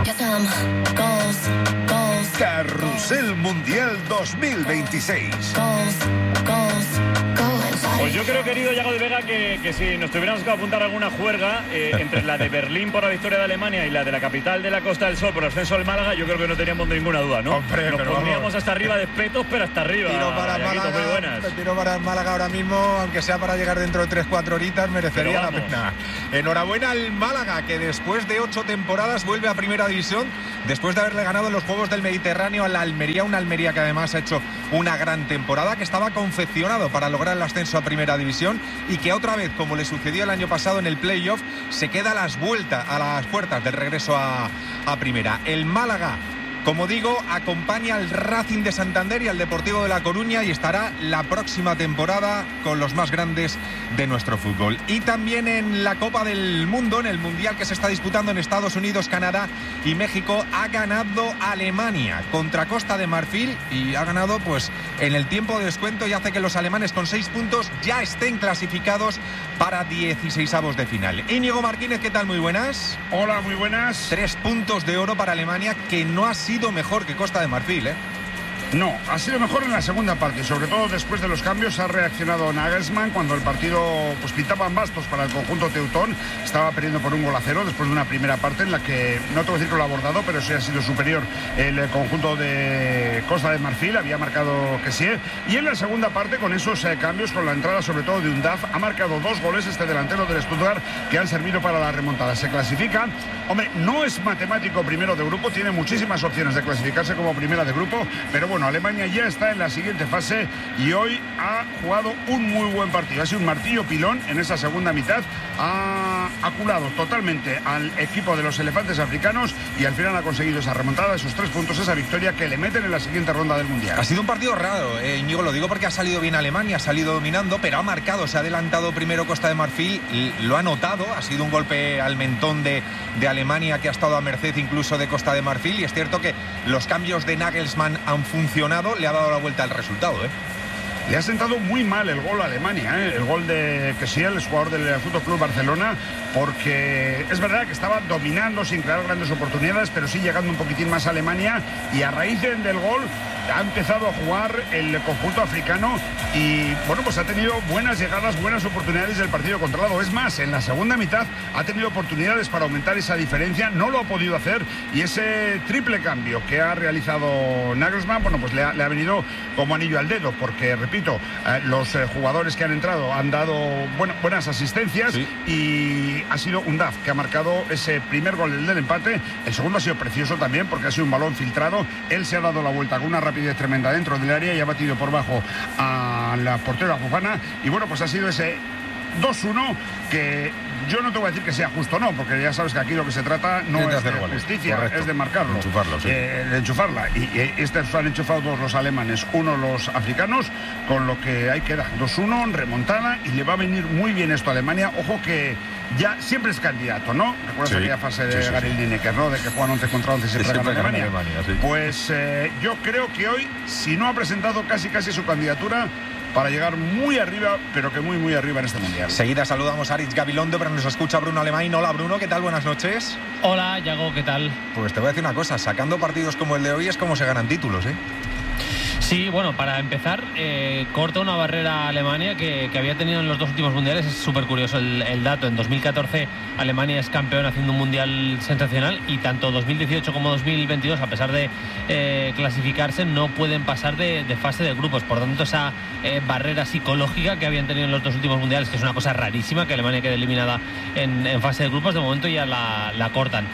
Carrusel Mundial 2026. Pues yo creo, querido Yago de Vega, que si nos tuviéramos que apuntar alguna juerga entre la de Berlín por la victoria de Alemania y la de la capital de la Costa del Sol por el ascenso del Málaga, yo creo que no teníamos ninguna duda, ¿no? Hombre, nos pondríamos hasta arriba de petos, pero hasta arriba. Tiro para Yaguito, muy buenas. Tiro para Málaga ahora mismo, aunque sea para llegar dentro de 3-4 horitas, merecería la pena. Enhorabuena al Málaga, que después de 8 temporadas vuelve a Primera División, después de haberle ganado en los Juegos del Mediterráneo a la Almería, una Almería que además ha hecho una gran temporada, que estaba confeccionado para lograr el ascenso a Primera División y que otra vez, como le sucedió el año pasado en el playoff, se queda a las puertas del regreso a Primera. El Málaga, como digo, acompaña al Racing de Santander y al Deportivo de La Coruña y estará la próxima temporada con los más grandes de nuestro fútbol. Y también en la Copa del Mundo, en el Mundial que se está disputando en Estados Unidos, Canadá y México, ha ganado Alemania contra Costa de Marfil y ha ganado pues en el tiempo de descuento y hace que los alemanes con 6 puntos ya estén clasificados para 16avos de final. Íñigo Martínez, ¿qué tal? Muy buenas. Hola, muy buenas. 3 puntos de oro para Alemania, que no ha sido mejor que Costa de Marfil, ¿eh? No, ha sido mejor en la segunda parte, sobre todo después de los cambios. Ha reaccionado Nagelsmann cuando el partido pues pintaban bastos para el conjunto teutón. Estaba perdiendo por 1-0 después de una primera parte en la que, no te voy a decir que lo ha abordado, pero sí ha sido superior el conjunto de Costa de Marfil. Había marcado que sí. Y en la segunda parte, con esos cambios, con la entrada sobre todo de Undaf, ha marcado 2 goles este delantero del Stuttgart que han servido para la remontada. Se clasifica. Hombre, no es matemático primero de grupo, tiene muchísimas opciones de clasificarse como primera de grupo, pero bueno, Alemania ya está en la siguiente fase y hoy ha jugado un muy buen partido. Ha sido un martillo pilón en esa segunda mitad. Ha aculado totalmente al equipo de los elefantes africanos y al final ha conseguido esa remontada, esos 3 puntos, esa victoria que le meten en la siguiente ronda del Mundial. Ha sido un partido raro, Íñigo, lo digo porque ha salido bien Alemania, ha salido dominando, pero ha marcado, se ha adelantado primero Costa de Marfil, lo ha notado, ha sido un golpe al mentón de Alemania, que ha estado a merced incluso de Costa de Marfil, y es cierto que los cambios de Nagelsmann han funcionado, le ha dado la vuelta al resultado, Le ha sentado muy mal el gol a Alemania, el gol de Kessiel, el jugador del FC Barcelona, porque es verdad que estaba dominando sin crear grandes oportunidades, pero sí llegando un poquitín más a Alemania, y a raíz del gol ha empezado a jugar el conjunto africano y bueno, pues ha tenido buenas llegadas, buenas oportunidades del partido controlado. Es más, en la segunda mitad ha tenido oportunidades para aumentar esa diferencia, no lo ha podido hacer, y ese triple cambio que ha realizado Nagelsmann, bueno, pues le ha venido como anillo al dedo, porque repito, los jugadores que han entrado han dado buenas asistencias, sí. Y ha sido Undaf que ha marcado ese primer gol del empate. El segundo ha sido precioso también porque ha sido un balón filtrado. Él se ha dado la vuelta con una rapidez tremenda dentro del área y ha batido por bajo a la portera Fofana, y bueno, pues ha sido ese 2-1 que yo no te voy a decir que sea justo, no, porque ya sabes que aquí lo que se trata no es de justicia, correcto, es de marcarlo, enchufarlo, sí. De enchufarla, y estos han enchufado 2 los alemanes, 1 los africanos, con lo que ahí queda 2-1, remontada, y le va a venir muy bien esto a Alemania. Ojo que ya siempre es candidato, ¿no? ¿Recuerdas aquella fase de Gary Lineker, ¿no? De que juegan 11 contra 11 siempre gana Alemania. Sí. Pues yo creo que hoy, si no ha presentado casi su candidatura para llegar muy arriba, pero que muy arriba en este Mundial. Seguida saludamos a Aritz Gabilondo, pero nos escucha Bruno Alemán. Hola Bruno, ¿qué tal? Buenas noches. Hola Yago, ¿qué tal? Pues te voy a decir una cosa, sacando partidos como el de hoy es como se ganan títulos, ¿eh? Sí, bueno, para empezar, corta una barrera a Alemania que había tenido en los 2 últimos mundiales. Es súper curioso el dato. En 2014 Alemania es campeón haciendo un mundial sensacional, y tanto 2018 como 2022, a pesar de clasificarse, no pueden pasar de fase de grupos. Por tanto, esa barrera psicológica que habían tenido en los 2 últimos mundiales, que es una cosa rarísima, que Alemania quede eliminada en fase de grupos, de momento ya la cortan.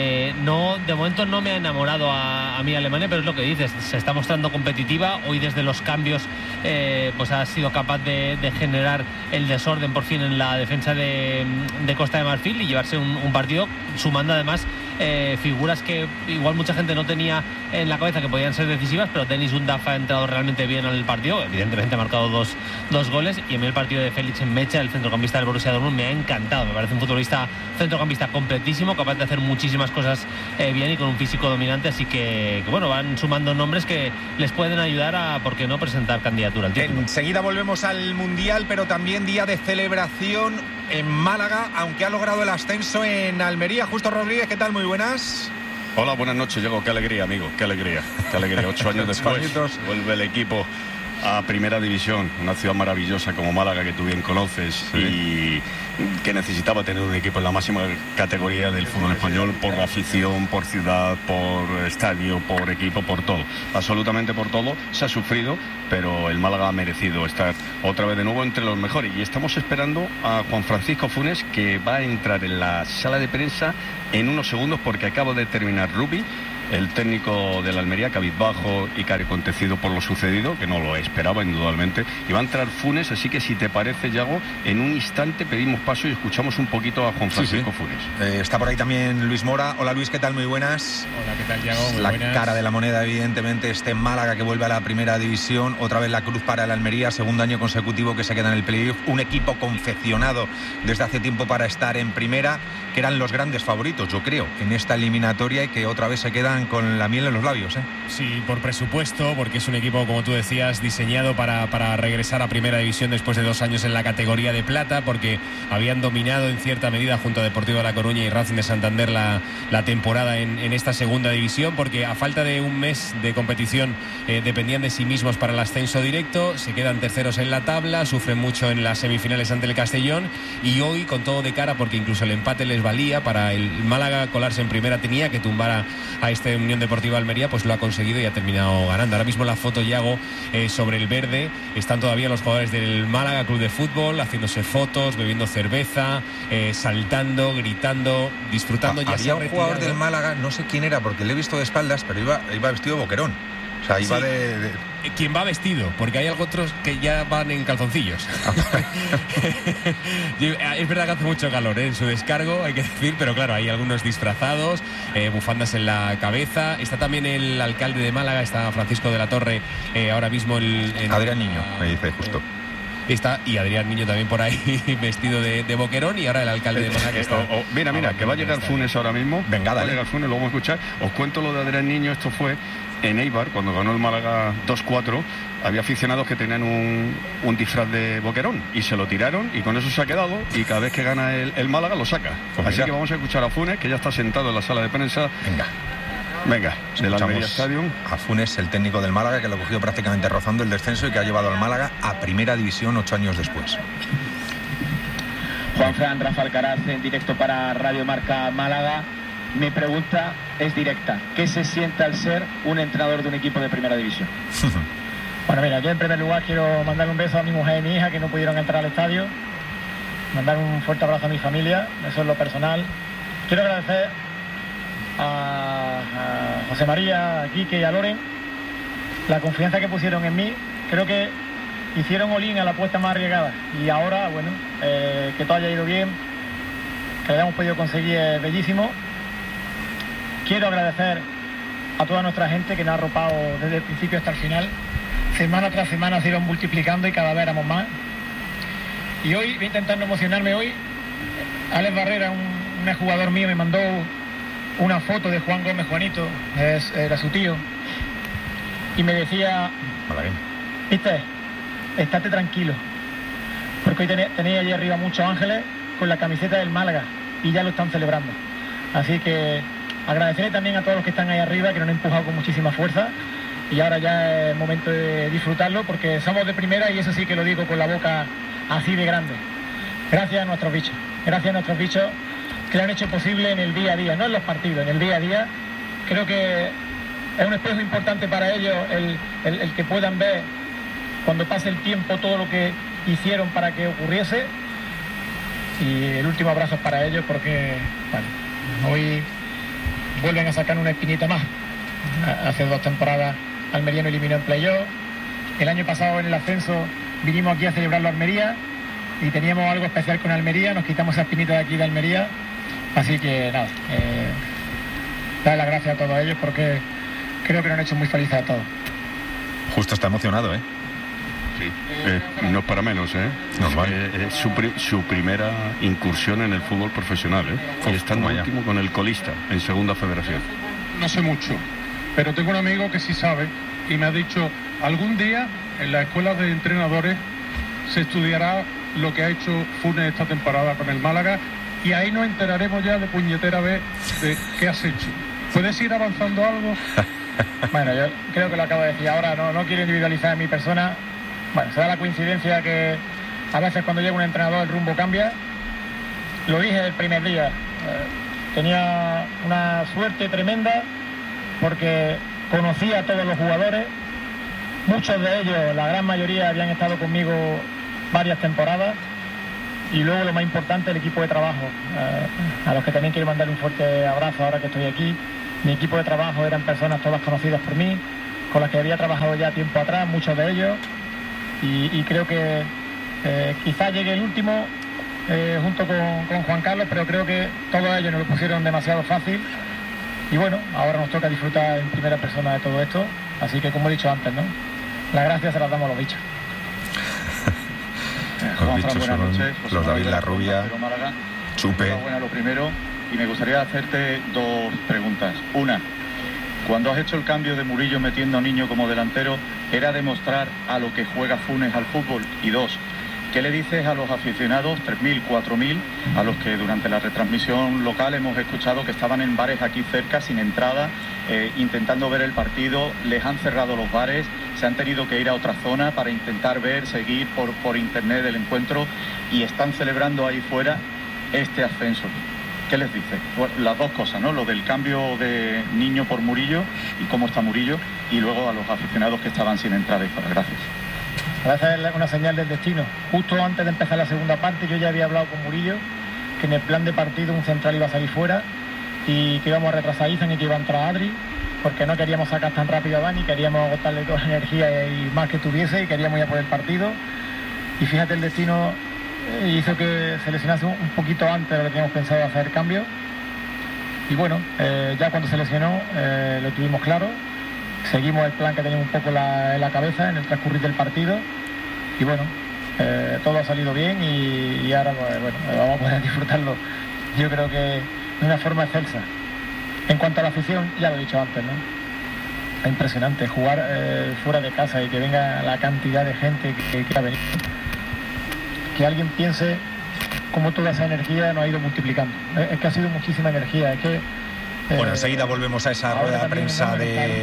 No, de momento no me ha enamorado a mí Alemania, pero es lo que dices, se está mostrando competitiva. Hoy desde los cambios pues ha sido capaz de generar el desorden por fin en la defensa de Costa de Marfil y llevarse un partido, sumando además figuras que igual mucha gente no tenía en la cabeza que podían ser decisivas, pero Dennis Undaf ha entrado realmente bien al partido. Evidentemente ha marcado dos goles, y a mí el partido de Félix Mecha, el centrocampista del Borussia Dortmund, me ha encantado. Me parece un centrocampista completísimo, capaz de hacer muchísimas cosas bien y con un físico dominante, así que bueno, van sumando nombres que les pueden ayudar a, ¿por qué no?, presentar candidatura al título. Enseguida volvemos al Mundial, pero también día de celebración en Málaga, aunque ha logrado el ascenso en Almería. Justo Rodríguez, ¿qué tal? Muy buenas. Hola, buenas noches, Diego. Qué alegría, amigo. Qué alegría. 8 años después vuelve el equipo a Primera División, una ciudad maravillosa como Málaga que tú bien conoces, y que necesitaba tener un equipo en la máxima categoría del fútbol español, por la afición, por ciudad, por estadio, por equipo, por todo, absolutamente por todo. Se ha sufrido, pero el Málaga ha merecido estar otra vez de nuevo entre los mejores, y estamos esperando a Juan Francisco Funes, que va a entrar en la sala de prensa en unos segundos, porque acaba de terminar Rubi, el técnico de la Almería, cabizbajo y acontecido por lo sucedido, que no lo esperaba indudablemente, y va a entrar Funes, así que si te parece, Yago, en un instante pedimos paso y escuchamos un poquito a Juan Francisco Funes. Está por ahí también Luis Mora. Hola Luis, ¿qué tal? Muy buenas. Hola, ¿qué tal, Yago? Muy la buenas. Cara de la moneda, evidentemente, Málaga, que vuelve a la Primera División, otra vez la cruz para el Almería, segundo año consecutivo que se queda en el playoff, un equipo confeccionado desde hace tiempo para estar en Primera, que eran los grandes favoritos, yo creo, en esta eliminatoria, y que otra vez se quedan con la miel en los labios, ¿eh? Sí, por presupuesto, porque es un equipo, como tú decías, diseñado para regresar a Primera División después de 2 años en la categoría de plata, porque habían dominado en cierta medida junto a Deportivo de La Coruña y Racing de Santander la temporada en esta segunda división, porque a falta de un mes de competición dependían de sí mismos para el ascenso directo, se quedan terceros en la tabla, sufren mucho en las semifinales ante el Castellón, y hoy con todo de cara, porque incluso el empate les valía, para el Málaga colarse en Primera tenía que tumbar a este Unión Deportiva Almería, pues lo ha conseguido y ha terminado ganando. Ahora mismo la foto, Yago, sobre el verde, están todavía los jugadores del Málaga Club de Fútbol haciéndose fotos, bebiendo cerveza, saltando, gritando, disfrutando. Ya había un jugador del Málaga, no sé quién era porque le he visto de espaldas, pero iba vestido de boquerón. O sea, iba de... ¿Quién va vestido? Porque hay otros que ya van en calzoncillos. Es verdad que hace mucho calor, en su descargo, hay que decir, pero claro, hay algunos disfrazados, bufandas en la cabeza. Está también el alcalde de Málaga, está Francisco de la Torre, ahora mismo Adrián Niño, me dice justo. Está, y Adrián Niño también por ahí vestido de boquerón, y ahora el alcalde de Málaga está... Mira, que va a llegar Funes ahora mismo. Venga, dale. Va a llegar Funes, lo vamos a escuchar. Os cuento lo de Adrián Niño. Esto fue en Eibar, cuando ganó el Málaga 2-4. Había aficionados que tenían un disfraz de boquerón y se lo tiraron, y con eso se ha quedado, y cada vez que gana el Málaga lo saca. Pues así que vamos a escuchar a Funes, que ya está sentado en la sala de prensa. Venga, del Almería Stadium. A Funes, el técnico del Málaga, que lo cogió prácticamente rozando el descenso y que ha llevado al Málaga a Primera División 8 años después. Juanfran, Rafa Alcaraz en directo para Radio Marca Málaga. Mi pregunta es directa. ¿Qué se siente al ser un entrenador de un equipo de Primera División? Bueno, mira, yo en primer lugar quiero mandar un beso a mi mujer y mi hija, que no pudieron entrar al estadio. Mandar un fuerte abrazo a mi familia, eso es lo personal. Quiero agradecer a José María, a Quique y a Loren la confianza que pusieron en mí. Creo que hicieron all-in a la apuesta más arriesgada, y ahora, bueno, que todo haya ido bien, que lo hayamos podido conseguir, es bellísimo. Quiero agradecer a toda nuestra gente que nos ha arropado desde el principio hasta el final. Semana tras semana se iban multiplicando y cada vez éramos más. Y hoy voy a intentar no emocionarme hoy. Alex Barrera, un jugador mío, me mandó una foto de Juan Gómez, Juanito, era su tío, y me decía: viste, estate tranquilo, porque hoy tenía allí arriba muchos ángeles con la camiseta del Málaga y ya lo están celebrando. Así que agradeceré también a todos los que están ahí arriba, que nos han empujado con muchísima fuerza, y ahora ya es momento de disfrutarlo, porque somos de primera, y eso sí que lo digo con la boca así de grande. Gracias a nuestros bichos, que lo han hecho posible en el día a día, no en los partidos, en el día a día. Creo que es un espejo importante para ellos el que puedan ver, cuando pase el tiempo, todo lo que hicieron para que ocurriese. Y el último abrazo es para ellos, porque bueno, hoy vuelven a sacar una espinita más. Hace 2 temporadas Almería nos eliminó en playoff. El año pasado en el ascenso vinimos aquí a celebrarlo a Almería, y teníamos algo especial con Almería, nos quitamos esa espinita de aquí de Almería. Así que nada, dar las gracias a todos ellos, porque creo que nos han hecho muy felices a todos. Justo está emocionado, ¿eh? Sí, no es para menos, ¿eh? Es su primera incursión en el fútbol profesional, ¿eh? Y está en último con el colista en Segunda Federación. No sé mucho, pero tengo un amigo que sí sabe, y me ha dicho: algún día en la escuela de entrenadores se estudiará lo que ha hecho Funes esta temporada con el Málaga, y ahí nos enteraremos ya de puñetera vez de qué has hecho. ¿Puedes ir avanzando algo? Bueno, yo creo que lo acabo de decir ahora, no quiero individualizar en mi persona. Bueno, se da la coincidencia que a veces cuando llega un entrenador el rumbo cambia. Lo dije el primer día, tenía una suerte tremenda porque conocía a todos los jugadores, muchos de ellos, la gran mayoría, habían estado conmigo varias temporadas, y luego lo más importante, el equipo de trabajo, a los que también quiero mandar un fuerte abrazo ahora que estoy aquí. Mi equipo de trabajo eran personas todas conocidas por mí, con las que había trabajado ya tiempo atrás, muchos de ellos, y creo que quizás llegue el último junto con Juan Carlos, pero creo que todos ellos nos lo pusieron demasiado fácil, y bueno, ahora nos toca disfrutar en primera persona de todo esto, así que como he dicho antes, ¿no? Las gracias se las damos a los bichos. Los bichos son los David Larrubia, Chupe. Buena lo primero, y me gustaría hacerte dos preguntas. Una, cuando has hecho el cambio de Murillo metiendo a Niño como delantero, ¿era demostrar a lo que juega Funes al fútbol? Y dos, ¿qué le dices a los aficionados, 3.000, 4.000, a los que durante la retransmisión local hemos escuchado que estaban en bares aquí cerca sin entrada, intentando ver el partido, les han cerrado los bares, se han tenido que ir a otra zona para intentar seguir por internet el encuentro, y están celebrando ahí fuera este ascenso? ¿Qué les dice? Bueno, las dos cosas, ¿no? Lo del cambio de Niño por Murillo y cómo está Murillo, y luego a los aficionados que estaban sin entrada y fuera. Gracias. Gracias a una señal del destino. Justo antes de empezar la segunda parte yo ya había hablado con Murillo que en el plan de partido un central iba a salir fuera y que íbamos a retrasar a Izan y que iba a entrar Adri, porque no queríamos sacar tan rápido a Dani, queríamos agotarle toda la energía y más que tuviese, y queríamos ir a por el partido. Y fíjate, el destino hizo que se lesionase un poquito antes de lo que teníamos pensado hacer el cambio, y bueno, ya cuando se lesionó lo tuvimos claro, seguimos el plan que teníamos un poco en la cabeza en el transcurrir del partido, y bueno, todo ha salido bien, y ahora bueno, vamos a poder disfrutarlo, yo creo que de una forma excelsa. En cuanto a la afición, ya lo he dicho antes, ¿no? Es impresionante jugar fuera de casa y que venga la cantidad de gente que ha venido. Que alguien piense cómo toda esa energía nos ha ido multiplicando. Es que ha sido muchísima energía. Es que, bueno, enseguida volvemos a esa rueda de prensa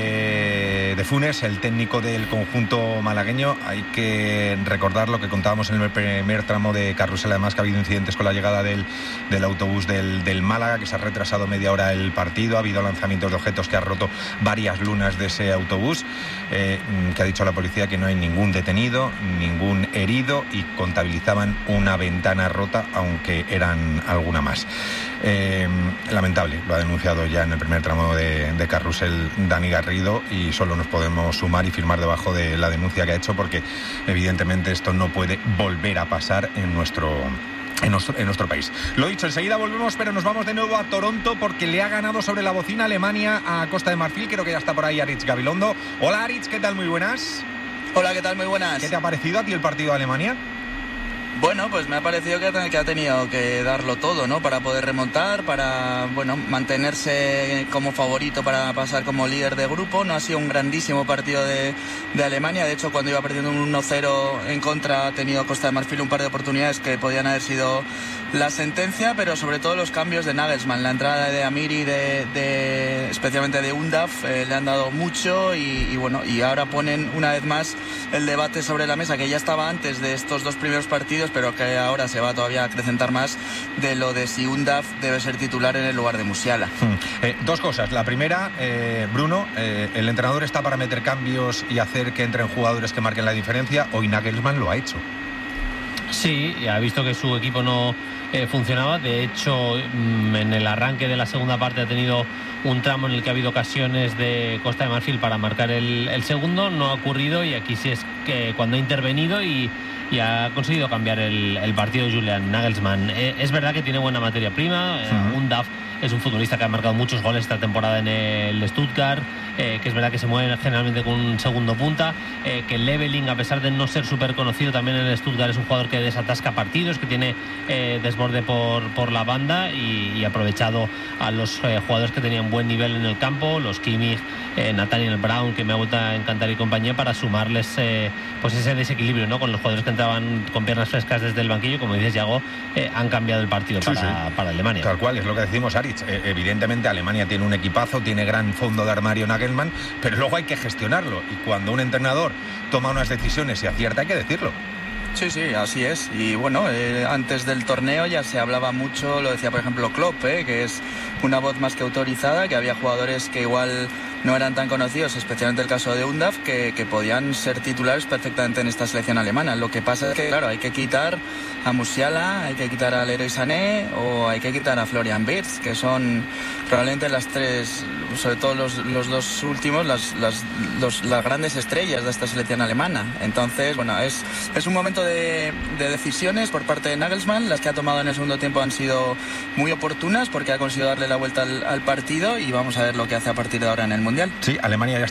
de Funes, el técnico del conjunto malagueño. Hay que recordar lo que contábamos en el primer tramo de Carrusel, además, que ha habido incidentes con la llegada del autobús del Málaga, que se ha retrasado media hora el partido. Ha habido lanzamientos de objetos que ha roto varias lunas de ese autobús, que ha dicho la policía que no hay ningún detenido, ningún herido, y contabilizaban una ventana rota, aunque eran alguna más. Lamentable, lo ha denunciado ya en el primer tramo de Carrusel Dani Garrido, y solo nos podemos sumar y firmar debajo de la denuncia que ha hecho, porque evidentemente esto no puede volver a pasar en nuestro país. Lo dicho, enseguida volvemos, pero nos vamos de nuevo a Toronto, porque le ha ganado sobre la bocina Alemania a Costa de Marfil. Creo que ya está por ahí Aritz Gabilondo. Hola Aritz, ¿qué tal? Muy buenas. Hola, ¿qué tal? Muy buenas. ¿Qué te ha parecido a ti el partido de Alemania? Bueno, pues me ha parecido que ha tenido que darlo todo, ¿no? Para poder remontar, para, bueno, mantenerse como favorito para pasar como líder de grupo. No ha sido un grandísimo partido de Alemania. De hecho, cuando iba perdiendo un 1-0 en contra, ha tenido Costa de Marfil un par de oportunidades que podían haber sido la sentencia, pero sobre todo los cambios de Nagelsmann. La entrada de Amiri, especialmente de Undav, le han dado mucho, y bueno, y ahora ponen una vez más el debate sobre la mesa, que ya estaba antes de estos dos primeros partidos, pero que ahora se va todavía a acrecentar más, de lo de si Undav debe ser titular en el lugar de Musiala. Dos cosas. La primera, Bruno, el entrenador está para meter cambios y hacer que entren jugadores que marquen la diferencia. Hoy Nagelsmann lo ha hecho. Sí, ha visto que su equipo no funcionaba. De hecho, en el arranque de la segunda parte ha tenido un tramo en el que ha habido ocasiones de Costa de Marfil para marcar el segundo. No ha ocurrido, y aquí sí es que cuando ha intervenido y ha conseguido cambiar el partido de Julian Nagelsmann. Es verdad que tiene buena materia prima. Undav es un futbolista que ha marcado muchos goles esta temporada en el Stuttgart, que es verdad que se mueve generalmente con un segundo punta, que Leveling, a pesar de no ser súper conocido también en el Stuttgart, es un jugador que desatasca partidos, que tiene desborde por la banda y aprovechado a los jugadores que tenían buen nivel en el campo, los Kimmich, Nathaniel Brown, que me ha vuelto a encantar, y compañía, para sumarles pues ese desequilibrio, ¿no? Con los jugadores que entraban con piernas frescas desde el banquillo, como dices, Yago, han cambiado el partido para Alemania. Tal cual, es lo que decimos, Aritz. Evidentemente Alemania tiene un equipazo, tiene gran fondo de armario Nagelsmann, pero luego hay que gestionarlo, y cuando un entrenador toma unas decisiones y acierta, hay que decirlo. Sí, así es. Y bueno, antes del torneo ya se hablaba mucho, lo decía por ejemplo Klopp, que es una voz más que autorizada, que había jugadores que igual no eran tan conocidos, especialmente el caso de Undav, que podían ser titulares perfectamente en esta selección alemana. Lo que pasa es que, claro, hay que quitar a Musiala, hay que quitar a Leroy Sané o hay que quitar a Florian Wirtz, que son probablemente las tres, sobre todo los dos últimos, las grandes estrellas de esta selección alemana. Entonces, bueno, es un momento de decisiones por parte de Nagelsmann. Las que ha tomado en el segundo tiempo han sido muy oportunas porque ha conseguido darle la vuelta al partido, y vamos a ver lo que hace a partir de ahora en el Mundial. Sí, Alemania ya